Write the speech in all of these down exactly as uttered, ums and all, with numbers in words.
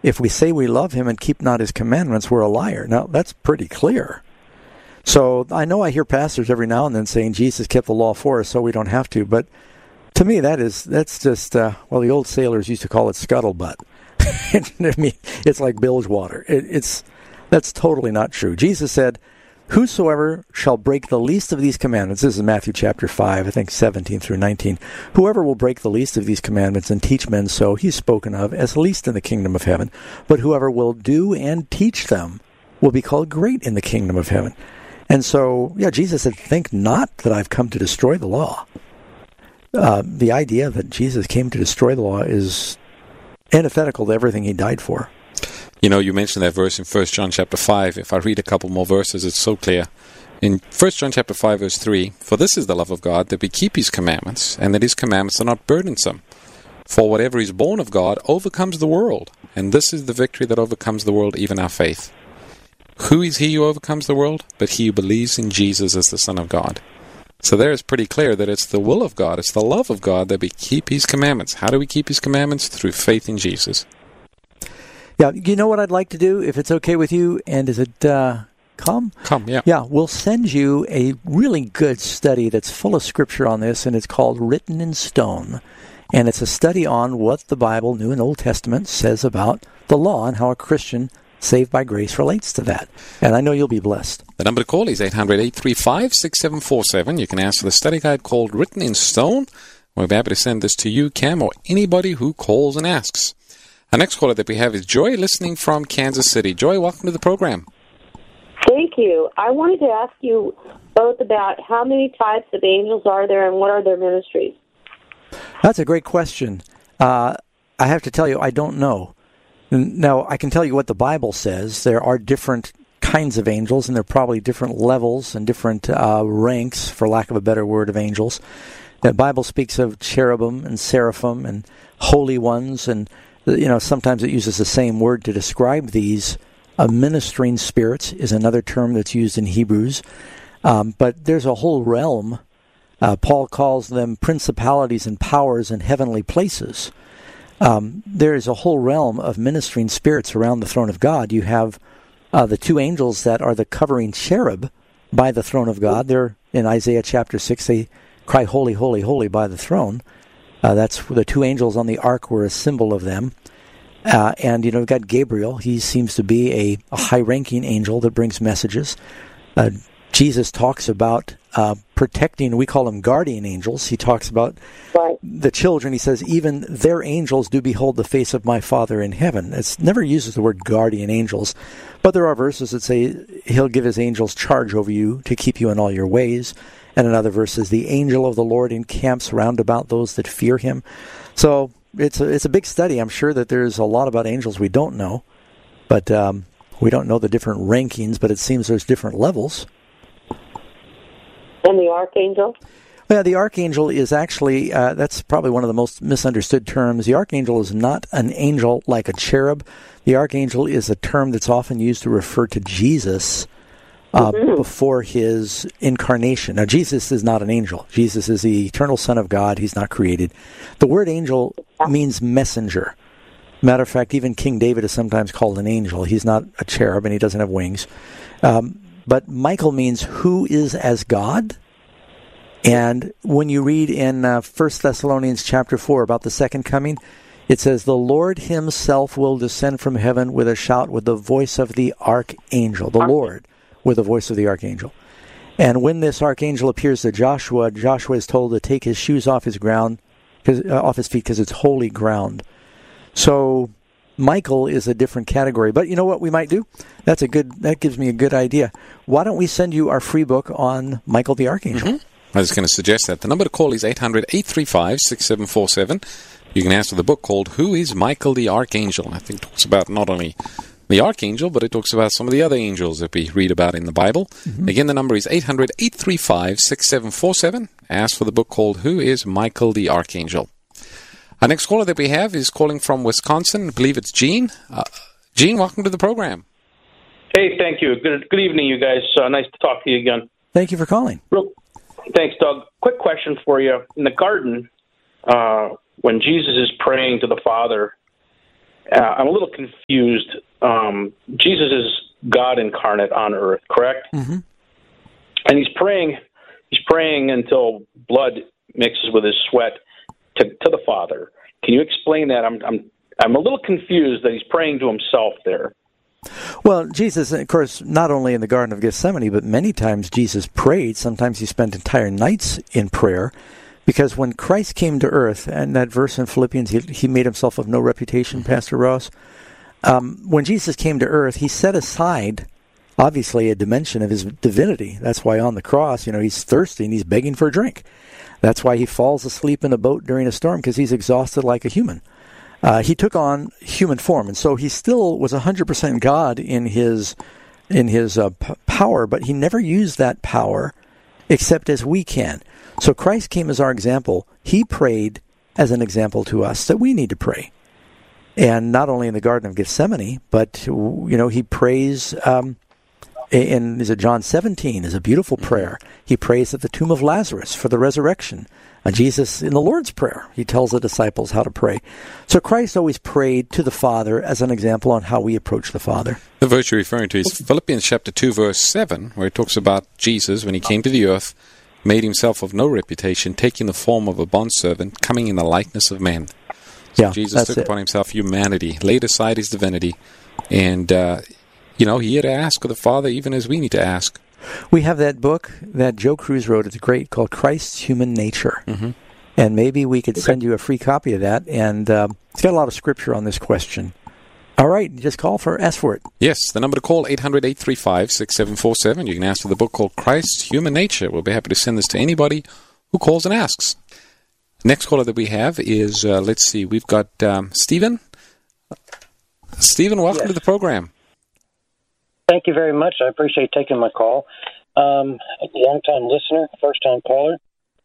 if we say we love him and keep not his commandments, we're a liar. Now, that's pretty clear. So I know I hear pastors every now and then saying Jesus kept the law for us so we don't have to, but to me that is, that's just, uh, well, the old sailors used to call it scuttlebutt. I mean, it's like bilge water. It, it's, that's totally not true. Jesus said, whosoever shall break the least of these commandments, this is Matthew chapter five, I think seventeen through nineteen, whoever will break the least of these commandments and teach men so, he's spoken of as least in the kingdom of heaven. But whoever will do and teach them will be called great in the kingdom of heaven. And so, yeah, Jesus said, think not that I've come to destroy the law. Uh, the idea that Jesus came to destroy the law is antithetical to everything he died for. You know, you mentioned that verse in First John chapter five. If I read a couple more verses, it's so clear. In First John chapter five, verse three, for this is the love of God, that we keep his commandments, and that his commandments are not burdensome. For whatever is born of God overcomes the world, and this is the victory that overcomes the world, even our faith. Who is he who overcomes the world? But he who believes in Jesus as the Son of God. So there it's pretty clear that it's the will of God, it's the love of God that we keep his commandments. How do we keep his commandments? Through faith in Jesus. Yeah, you know what I'd like to do, if it's okay with you, and is it uh, come? Come, yeah. Yeah, we'll send you a really good study that's full of scripture on this, and it's called Written in Stone. And it's a study on what the Bible, New and Old Testament, says about the law and how a Christian saved by grace relates to that. And I know you'll be blessed. The number to call is eight hundred, eight three five, six seven four seven. You can ask for the study guide called Written in Stone. We'll be happy to send this to you, Cam, or anybody who calls and asks. Our next caller that we have is Joy, listening from Kansas City. Joy, welcome to the program. Thank you. I wanted to ask you both about how many types of angels are there and what are their ministries? That's a great question. Uh, I have to tell you, I don't know. Now, I can tell you what the Bible says. There are different kinds of angels, and there are probably different levels and different uh, ranks, for lack of a better word, of angels. The Bible speaks of cherubim and seraphim and holy ones, and you know, sometimes it uses the same word to describe these. Uh, ministering spirits is another term that's used in Hebrews. Um, but there's a whole realm. Uh, Paul calls them principalities and powers in heavenly places. Um, there is a whole realm of ministering spirits around the throne of God. You have uh, the two angels that are the covering cherub by the throne of God. They're in Isaiah chapter six. They cry, holy, holy, holy by the throne. Uh, that's the two angels on the ark were a symbol of them. Uh, and, you know, we've got Gabriel. He seems to be a, a high-ranking angel that brings messages. Uh, Jesus talks about uh, protecting, we call them guardian angels. He talks about right. the children. He says, even their angels do behold the face of my Father in heaven. It never uses the word guardian angels. But there are verses that say he'll give his angels charge over you to keep you in all your ways. And another verse says, the angel of the Lord encamps round about those that fear him. So it's a, it's a big study. I'm sure that there's a lot about angels we don't know. But um, we don't know the different rankings, but it seems there's different levels. And the archangel? Yeah, the archangel is actually, uh, that's probably one of the most misunderstood terms. The archangel is not an angel like a cherub. The archangel is a term that's often used to refer to Jesus Uh, mm-hmm. before his incarnation. Now, Jesus is not an angel. Jesus is the eternal Son of God. He's not created. The word angel means messenger. Matter of fact, even King David is sometimes called an angel. He's not a cherub, and he doesn't have wings. Um, but Michael means who is as God. And when you read in uh, First Thessalonians chapter four about the second coming, it says, the Lord himself will descend from heaven with a shout, with the voice of the archangel. The Lord, with the voice of the archangel. And when this archangel appears to Joshua, Joshua is told to take his shoes off his ground, cause, uh, off his feet, because it's holy ground. So Michael is a different category. But you know what we might do? That's a good. That gives me a good idea. Why don't we send you our free book on Michael the Archangel? Mm-hmm. I was going to suggest that. The number to call is eight hundred, eight three five, six seven four seven. You can ask for the book called Who is Michael the Archangel? I think it talks about not only the archangel, but it talks about some of the other angels that we read about in the Bible. Mm-hmm. Again, the number is eight hundred, eight three five, six seven four seven. Ask for the book called Who is Michael the Archangel? Our next caller that we have is calling from Wisconsin. I believe it's Gene. Uh, Gene, welcome to the program. Hey, thank you. Good, good evening, you guys. Uh, nice to talk to you again. Thank you for calling. Real, thanks, Doug. Quick question for you. In the garden, uh, when Jesus is praying to the Father, uh, I'm a little confused. Um, Jesus is God incarnate on earth, correct? Mm-hmm. And he's praying. He's praying until blood mixes with his sweat to, to the Father. Can you explain that? I'm I'm I'm a little confused that he's praying to himself there. Well, Jesus, of course, not only in the Garden of Gethsemane, but many times Jesus prayed. Sometimes he spent entire nights in prayer, because when Christ came to earth, and that verse in Philippians, he, he made himself of no reputation, Pastor Ross. Um, when Jesus came to earth, he set aside, obviously, a dimension of his divinity. That's why on the cross, you know, he's thirsty and he's begging for a drink. That's why he falls asleep in a boat during a storm, because he's exhausted like a human. Uh, he took on human form, and so he still was one hundred percent God in his in his uh, p- power, but he never used that power except as we can. So Christ came as our example. He prayed as an example to us that we need to pray. And not only in the Garden of Gethsemane, but, you know, he prays um, in, is it John seventeen, is a beautiful prayer. He prays at the tomb of Lazarus for the resurrection. Uh, Jesus, in the Lord's Prayer, he tells the disciples how to pray. So Christ always prayed to the Father as an example on how we approach the Father. The verse you're referring to is Philippians chapter two, verse seven, where it talks about Jesus, when he came to the earth, made himself of no reputation, taking the form of a bondservant, coming in the likeness of men. So yeah, Jesus took it. upon himself humanity, laid aside his divinity, and, uh, you know, he had to ask of the Father even as we need to ask. We have that book that Joe Cruz wrote. It's great, called Christ's Human Nature. Mm-hmm. And maybe we could send you a free copy of that. And uh, it's got a lot of scripture on this question. All right, just call for, ask for it. Yes, the number to call, eight hundred, eight three five, six seven four seven. You can ask for the book called Christ's Human Nature. We'll be happy to send this to anybody who calls and asks. Next caller that we have is, uh, let's see, we've got um, Stephen. Stephen, welcome yes. to the program. Thank you very much. I appreciate taking my call. Um, long-time listener, first-time caller.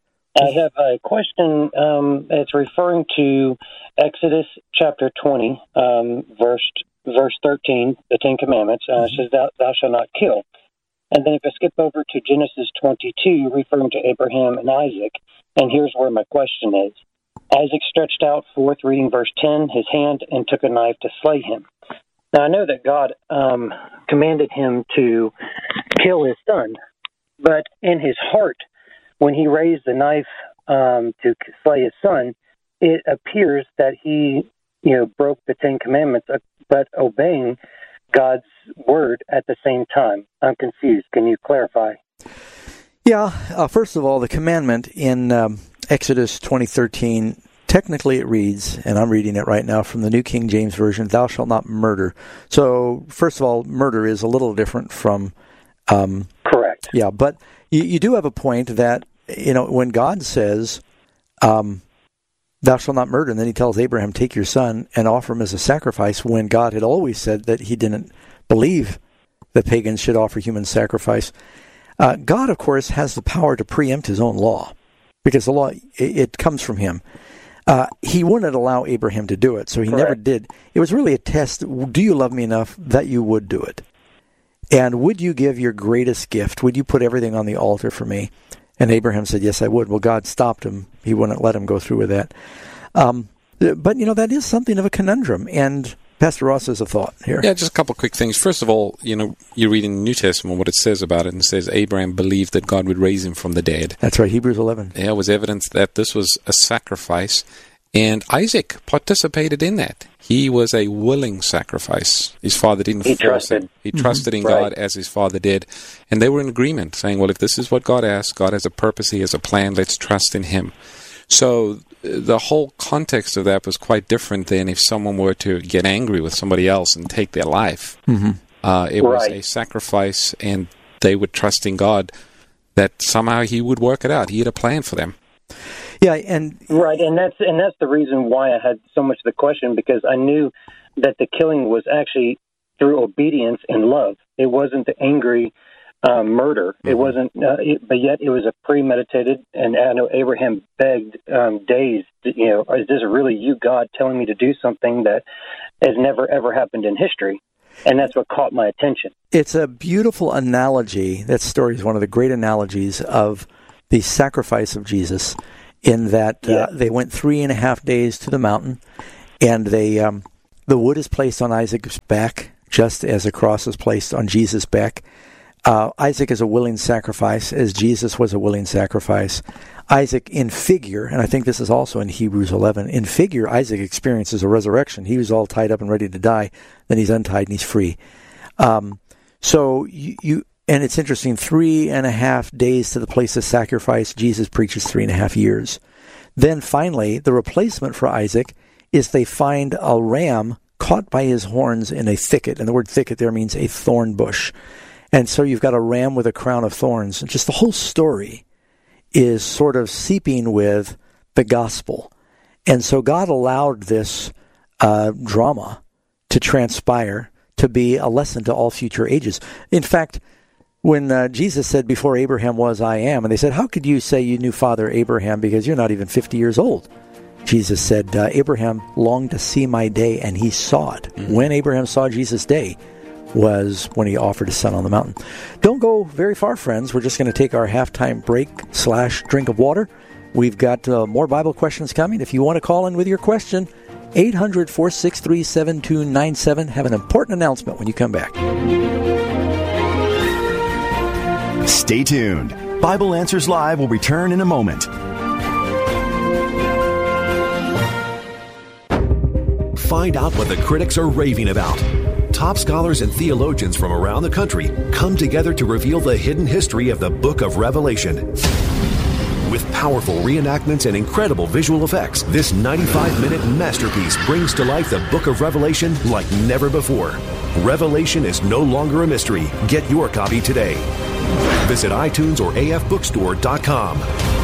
I have a question. Um, it's referring to Exodus chapter twenty, um, verse verse thirteen, the Ten Commandments. Uh, it says, thou, thou shalt not kill. And then if I skip over to Genesis twenty-two, referring to Abraham and Isaac, and here's where my question is. Isaac stretched out forth, reading verse ten, his hand, and took a knife to slay him. Now, I know that God um, commanded him to kill his son, but in his heart, when he raised the knife um, to slay his son, it appears that he, you know, broke the Ten Commandments, but obeying God's word at the same time. I'm confused. Can you clarify? Yeah. Uh, first of all, the commandment in um, Exodus twenty thirteen, technically it reads, and I'm reading it right now from the New King James Version, thou shalt not murder. So, first of all, murder is a little different from... Um, Correct. Yeah, but you, you do have a point that, you know, when God says, um, thou shalt not murder, and then he tells Abraham, take your son and offer him as a sacrifice, when God had always said that he didn't believe that pagans should offer human sacrifice. Uh, God, of course, has the power to preempt his own law, because the law, it, it comes from him. Uh, he wouldn't allow Abraham to do it, so he Correct. never did. It was really a test. Do you love me enough that you would do it? And would you give your greatest gift? Would you put everything on the altar for me? And Abraham said, yes, I would. Well, God stopped him. He wouldn't let him go through with that. Um, but, you know, that is something of a conundrum. And Pastor Ross has a thought here. Yeah, just a couple of quick things. First of all, you know, you read in the New Testament what it says about it, and it says Abraham believed that God would raise him from the dead. That's right, Hebrews eleven. There was evidence that this was a sacrifice, and Isaac participated in that. He was a willing sacrifice. His father didn't He force trusted. him. He trusted in Right. God as his father did. And they were in agreement, saying, well, if this is what God asks, God has a purpose, he has a plan, let's trust in him. So the whole context of that was quite different than if someone were to get angry with somebody else and take their life. Mm-hmm. Uh, it was Right. a sacrifice, and they would trust in God that somehow he would work it out. He had a plan for them. Yeah, and Right, and that's and that's the reason why I had so much of the question, because I knew that the killing was actually through obedience and love. It wasn't the angry uh, murder. It wasn't, uh, it, but yet it was a premeditated. And I know Abraham begged um, days. You know, is this really you, God, telling me to do something that has never ever happened in history? And that's what caught my attention. it's a beautiful analogy. That story is one of the great analogies of the sacrifice of Jesus, in that uh, Yeah. they went three and a half days to the mountain, and they um, the wood is placed on Isaac's back, just as a cross is placed on Jesus' back. Uh, Isaac is a willing sacrifice, as Jesus was a willing sacrifice. Isaac, in figure, and I think this is also in Hebrews eleven, in figure, Isaac experiences a resurrection. He was all tied up and ready to die. Then he's untied and he's free. Um, so you, you, and it's interesting, three and a half days to the place of sacrifice. Jesus preaches three and a half years. Then finally, the replacement for Isaac is they find a ram caught by his horns in a thicket. And the word thicket there means a thorn bush. And so you've got a ram with a crown of thorns. And just the whole story is sort of seeping with the gospel. And so God allowed this uh, drama to transpire to be a lesson to all future ages. In fact, when uh, Jesus said, before Abraham was, I am, and they said, how could you say you knew Father Abraham because you're not even fifty years old? Jesus said, uh, Abraham longed to see my day, and he saw it. Mm-hmm. When Abraham saw Jesus' day was when he offered his son on the mountain. Don't go very far, friends. We're just going to take our halftime break slash drink of water. We've got uh, more Bible questions coming. If you want to call in with your question, eight hundred, four six three, seven two nine seven. Have an important announcement when you come back. Stay tuned. Bible Answers Live will return in a moment. Find out what the critics are raving about. Top scholars and theologians from around the country come together to reveal the hidden history of the Book of Revelation. With powerful reenactments and incredible visual effects, this ninety-five minute masterpiece brings to life the Book of Revelation like never before. Revelation is no longer a mystery. Get your copy today. Visit iTunes or A F bookstore dot com.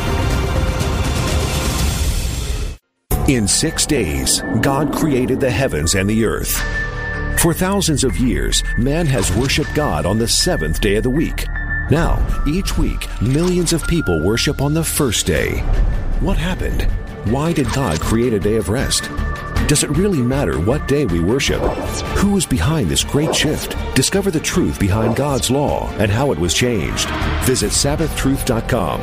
In six days, God created the heavens and the earth. For thousands of years, man has worshiped God on the seventh day of the week. Now, each week, millions of people worship on the first day. What happened? Why did God create a day of rest? Does it really matter what day we worship? Who is behind this great shift? Discover the truth behind God's law and how it was changed. Visit Sabbath Truth dot com.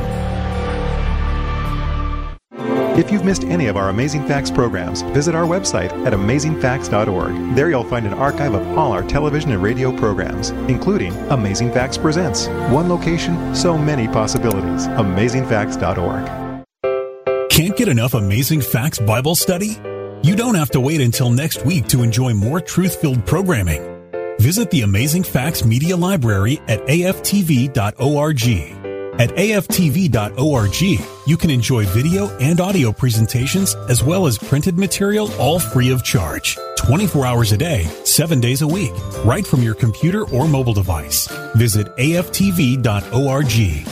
If you've missed any of our Amazing Facts programs, visit our website at amazing facts dot org. There you'll find an archive of all our television and radio programs, including Amazing Facts Presents. One location, so many possibilities. amazing facts dot org. Can't get enough Amazing Facts Bible study? You don't have to wait until next week to enjoy more truth-filled programming. Visit the Amazing Facts Media Library at A F T V dot org. At A F T V dot org, you can enjoy video and audio presentations as well as printed material, all free of charge. twenty-four hours a day, seven days a week, right from your computer or mobile device. Visit A F T V dot org.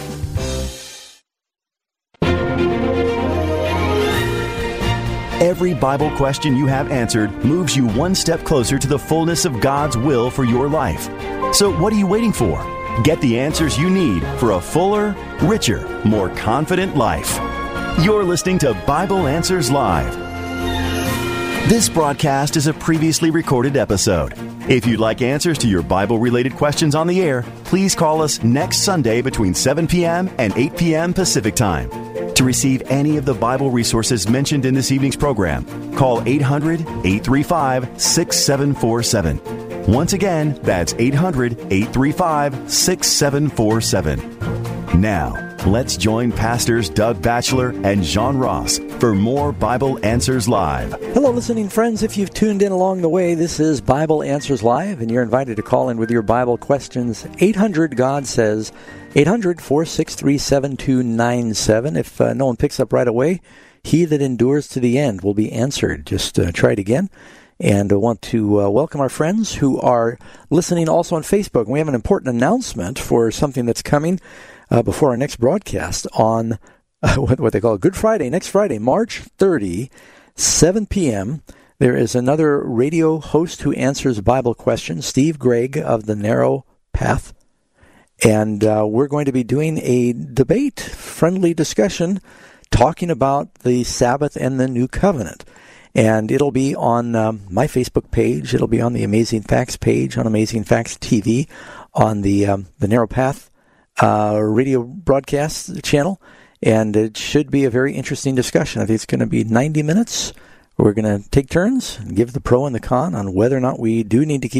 Every Bible question you have answered moves you one step closer to the fullness of God's will for your life. So what are you waiting for? Get the answers you need for a fuller, richer, more confident life. You're listening to Bible Answers Live. This broadcast is a previously recorded episode. If you'd like answers to your Bible-related questions on the air, please call us next Sunday between seven p.m. and eight p.m. Pacific Time. To receive any of the Bible resources mentioned in this evening's program, call eight hundred, eight three five, six seven four seven. Once again, that's eight hundred, eight three five, six seven four seven. Now, let's join Pastors Doug Batchelor and John Ross for more Bible Answers Live. Hello, listening friends. If you've tuned in along the way, this is Bible Answers Live, and you're invited to call in with your Bible questions. eight hundred, God says, eight hundred, four six three, seven two nine seven. If uh, no one picks up right away, he that endures to the end will be answered. Just uh, try it again. And I want to uh, welcome our friends who are listening also on Facebook. We have an important announcement for something that's coming uh, before our next broadcast on uh, what, what they call Good Friday. Next Friday, March thirtieth, seven p.m., there is another radio host who answers Bible questions, Steve Gregg of The Narrow Path. And uh, we're going to be doing a debate, friendly discussion, talking about the Sabbath and the New Covenant. And it'll be on um, my Facebook page. It'll be on the Amazing Facts page, on Amazing Facts T V, on the um, the Narrow Path uh, radio broadcast channel. And it should be a very interesting discussion. I think it's going to be ninety minutes We're going to take turns and give the pro and the con on whether or not we do need to keep